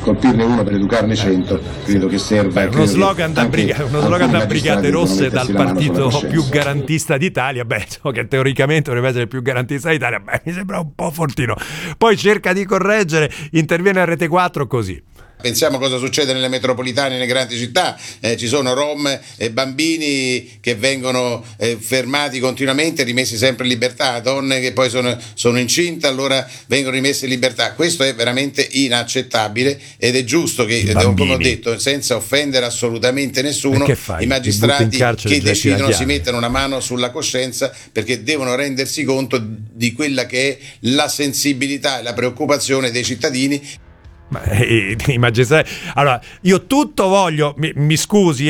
colpirne uno per educarne 100 credo che serva. Uno slogan da Brigate Rosse dal partito più garantista d'Italia, che teoricamente dovrebbe essere il più garantista d'Italia, mi sembra un po' fortino. Poi cerca di correggere, interviene a Rete 4 così. Pensiamo cosa succede nelle metropolitane, nelle grandi città, ci sono rom e bambini che vengono fermati continuamente, rimessi sempre in libertà, donne che poi sono incinte, allora vengono rimesse in libertà. Questo è veramente inaccettabile ed è giusto che, come ho detto, senza offendere assolutamente nessuno, i magistrati che decidono si mettano una mano sulla coscienza, perché devono rendersi conto di quella che è la sensibilità e la preoccupazione dei cittadini. Ma i magistrati, allora io tutto voglio, mi scusi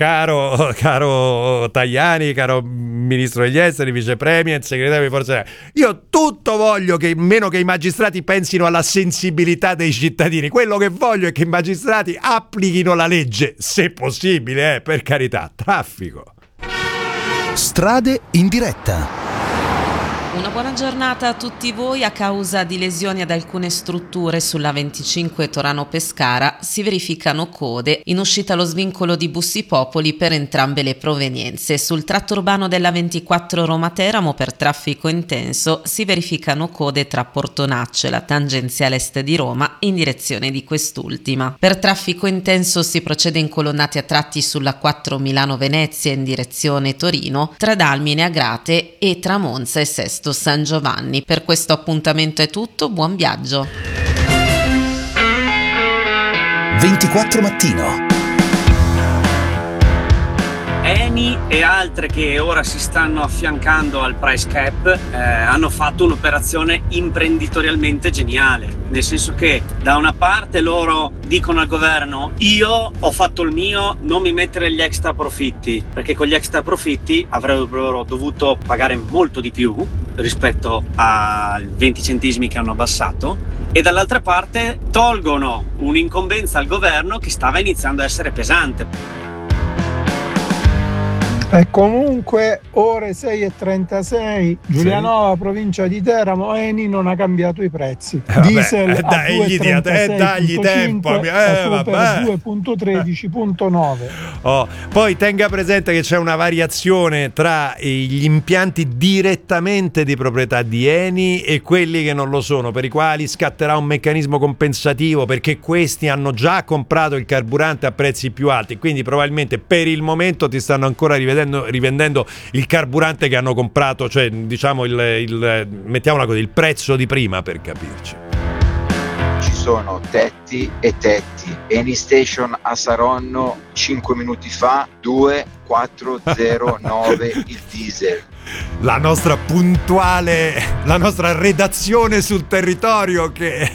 caro Tajani, caro ministro degli esteri, vice premier, segretario di Forza Italia, io tutto voglio, che meno che i magistrati pensino alla sensibilità dei cittadini. Quello che voglio è che i magistrati applichino la legge, se possibile, per carità. Traffico. Strade in diretta. Una buona giornata a tutti voi. A causa di lesioni ad alcune strutture sulla 25 Torano-Pescara si verificano code in uscita allo svincolo di Bussi Popoli per entrambe le provenienze. Sul tratto urbano della 24 Roma-Teramo per traffico intenso si verificano code tra Portonaccio e la tangenziale est di Roma in direzione di quest'ultima. Per traffico intenso si procede in colonnati a tratti sulla 4 Milano-Venezia in direzione Torino, tra Dalmine e Agrate e tra Monza e Sesto San Giovanni. Per questo appuntamento è tutto, buon viaggio. 24 Mattino. Eni e altre che ora si stanno affiancando al price cap hanno fatto un'operazione imprenditorialmente geniale, nel senso che da una parte loro dicono al governo: io ho fatto il mio, non mi mettere gli extra profitti, perché con gli extra profitti avrebbero dovuto pagare molto di più rispetto ai 20 centesimi che hanno abbassato, e dall'altra parte tolgono un'incombenza al governo che stava iniziando a essere pesante. E comunque ore 6:36, Giulianova, provincia di Teramo, Eni non ha cambiato i prezzi. Diesel a 2,36,5 per 2,13,9. Poi tenga presente che c'è una variazione tra gli impianti direttamente di proprietà di Eni e quelli che non lo sono, per i quali scatterà un meccanismo compensativo, perché questi hanno già comprato il carburante a prezzi più alti, quindi probabilmente per il momento ti stanno ancora rivendendo il carburante che hanno comprato, cioè diciamo mettiamola così, il prezzo di prima, per capirci. Ci sono tetti e tetti. Eni Station a Saronno 5 minuti fa 2,409 il diesel. La nostra redazione sul territorio che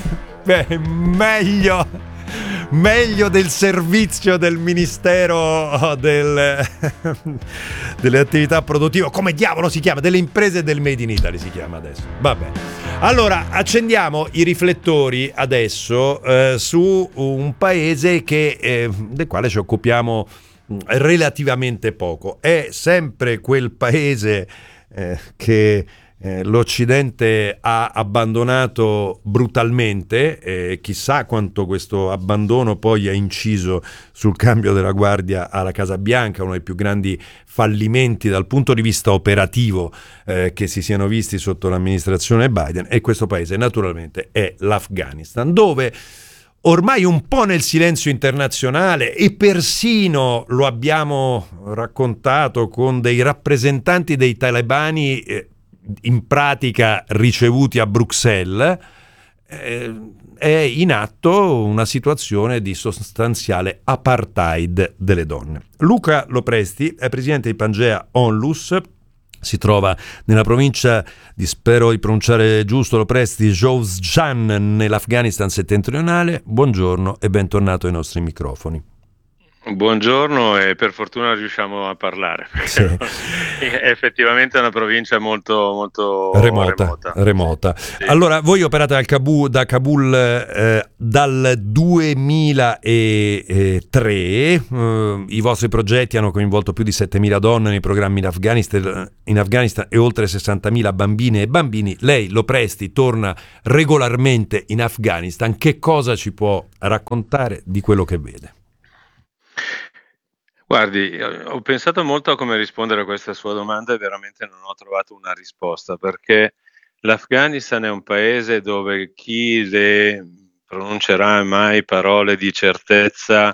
meglio del servizio del Ministero delle attività produttive, come diavolo si chiama, delle imprese del Made in Italy si chiama adesso. Vabbè, allora accendiamo i riflettori adesso su un paese del quale ci occupiamo relativamente poco. È sempre quel paese che l'Occidente ha abbandonato brutalmente, chissà quanto questo abbandono poi ha inciso sul cambio della guardia alla Casa Bianca, uno dei più grandi fallimenti dal punto di vista operativo che si siano visti sotto l'amministrazione Biden. E questo paese naturalmente è l'Afghanistan, dove ormai un po' nel silenzio internazionale, e persino lo abbiamo raccontato con dei rappresentanti dei talebani in pratica ricevuti a Bruxelles, è in atto una situazione di sostanziale apartheid delle donne. Luca Lopresti è presidente di Pangea Onlus, si trova nella provincia di, spero di pronunciare giusto, Lopresti, Jowzjan, nell'Afghanistan settentrionale. Buongiorno e bentornato ai nostri microfoni. Buongiorno, e per fortuna riusciamo a parlare, Sì. è effettivamente una provincia molto, molto remota. Sì. Allora, voi operate da Kabul dal 2003, i vostri progetti hanno coinvolto più di 7.000 donne nei programmi in Afghanistan e oltre 60.000 bambine e bambini. Lei, Lopresti, torna regolarmente in Afghanistan. Che cosa ci può raccontare di quello che vede? Guardi, ho pensato molto a come rispondere a questa sua domanda e veramente non ho trovato una risposta, perché l'Afghanistan è un paese dove chi le pronuncerà mai parole di certezza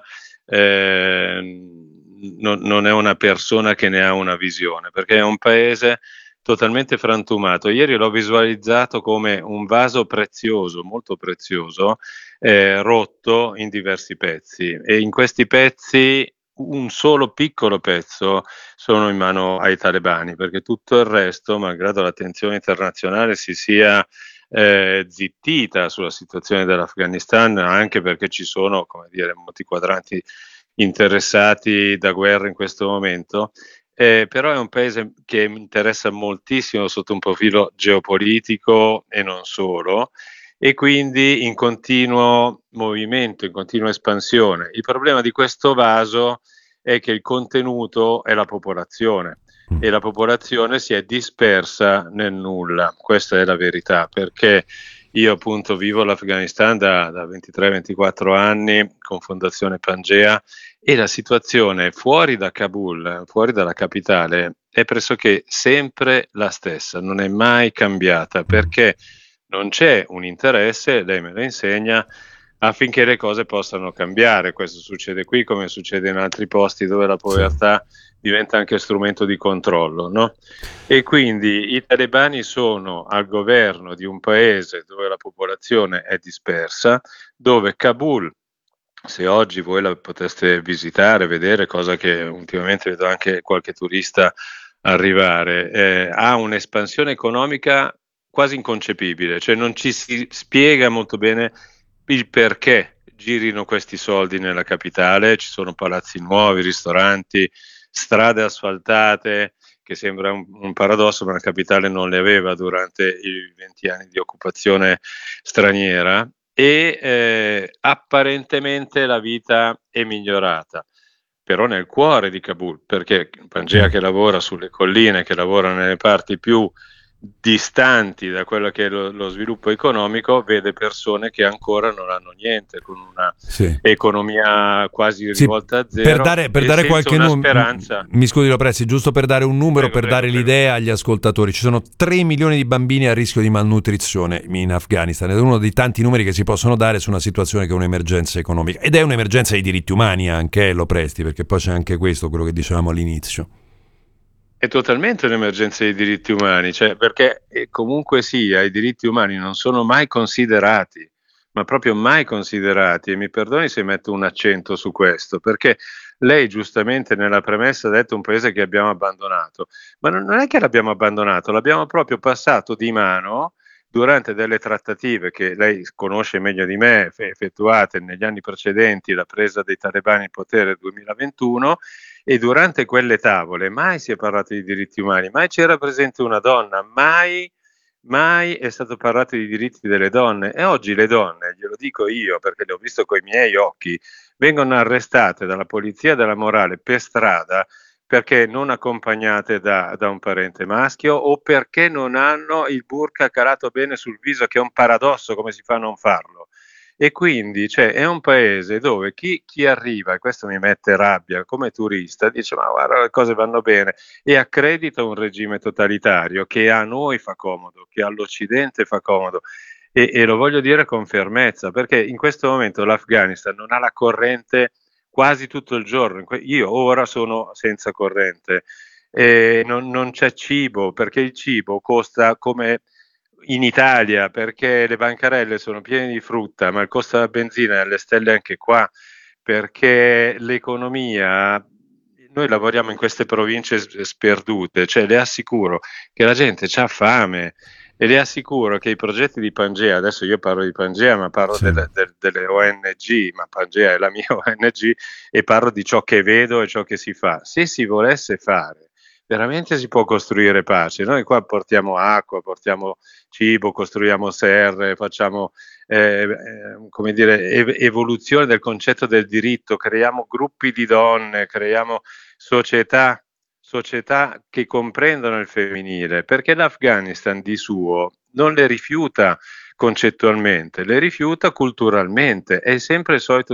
non è una persona che ne ha una visione, perché è un paese totalmente frantumato. Ieri l'ho visualizzato come un vaso prezioso, molto prezioso, rotto in diversi pezzi, e in questi pezzi un solo piccolo pezzo sono in mano ai talebani, perché tutto il resto, malgrado l'attenzione internazionale si sia zittita sulla situazione dell'Afghanistan, anche perché ci sono, come dire, molti quadranti interessati da guerra in questo momento, però è un paese che mi interessa moltissimo sotto un profilo geopolitico e non solo, e quindi in continuo movimento, in continua espansione. Il problema di questo vaso è che il contenuto è la popolazione, e la popolazione si è dispersa nel nulla. Questa è la verità, perché io appunto vivo l'Afghanistan da 23-24 anni con Fondazione Pangea, e la situazione fuori da Kabul, fuori dalla capitale, è pressoché sempre la stessa, non è mai cambiata, perché non c'è un interesse, lei me lo insegna, affinché le cose possano cambiare. Questo succede qui come succede in altri posti dove la povertà diventa anche strumento di controllo, no? E quindi i talebani sono al governo di un paese dove la popolazione è dispersa, dove Kabul, se oggi voi la poteste visitare, vedere, cosa che ultimamente vedo anche qualche turista arrivare, ha un'espansione economica quasi inconcepibile, cioè non ci si spiega molto bene il perché girino questi soldi nella capitale. Ci sono palazzi nuovi, ristoranti, strade asfaltate, che sembra un paradosso, ma la capitale non le aveva durante i 20 anni di occupazione straniera, e apparentemente la vita è migliorata, però nel cuore di Kabul, perché Pangea, che lavora sulle colline, che lavora nelle parti più distanti da quello che è lo sviluppo economico, vede persone che ancora non hanno niente, con una economia quasi rivolta a zero, per dare qualche speranza. Mi scusi Lopresti, giusto per dare un numero, per dare l'idea agli ascoltatori: ci sono 3 milioni di bambini a rischio di malnutrizione in Afghanistan, ed è uno dei tanti numeri che si possono dare su una situazione che è un'emergenza economica, ed è un'emergenza dei diritti umani anche, Lopresti, perché poi c'è anche questo, quello che dicevamo all'inizio. È totalmente un'emergenza dei diritti umani, cioè, perché comunque sia i diritti umani non sono mai considerati, ma proprio mai considerati, e mi perdoni se metto un accento su questo, perché lei giustamente nella premessa ha detto un paese che abbiamo abbandonato, ma non è che l'abbiamo abbandonato, l'abbiamo proprio passato di mano durante delle trattative che lei conosce meglio di me, effettuate negli anni precedenti la presa dei talebani al potere nel 2021, e durante quelle tavole mai si è parlato di diritti umani, mai c'era presente una donna, mai è stato parlato di diritti delle donne. E oggi le donne, glielo dico io perché le ho visto coi miei occhi, vengono arrestate dalla polizia della morale per strada perché non accompagnate da un parente maschio, o perché non hanno il burqa calato bene sul viso, che è un paradosso, come si fa a non farlo. E quindi è un paese dove chi arriva, e questo mi mette rabbia, come turista, dice ma guarda, le cose vanno bene, e accredita un regime totalitario che a noi fa comodo, che all'Occidente fa comodo, e lo voglio dire con fermezza, perché in questo momento l'Afghanistan non ha la corrente quasi tutto il giorno. Io ora sono senza corrente, non c'è cibo, perché il cibo costa come in Italia, perché le bancarelle sono piene di frutta, ma il costo della benzina è alle stelle anche qua, perché l'economia, noi lavoriamo in queste province sperdute, cioè le assicuro che la gente c'ha fame, e le assicuro che i progetti di Pangea, adesso io parlo di Pangea, ma parlo delle ONG, ma Pangea è la mia ONG, e parlo di ciò che vedo e ciò che si fa. Se si volesse fare, veramente si può costruire pace. Noi qua portiamo acqua, portiamo cibo, costruiamo serre, facciamo come dire, evoluzione del concetto del diritto, creiamo gruppi di donne, creiamo società che comprendono il femminile, perché l'Afghanistan di suo non le rifiuta concettualmente, le rifiuta culturalmente, è sempre il solito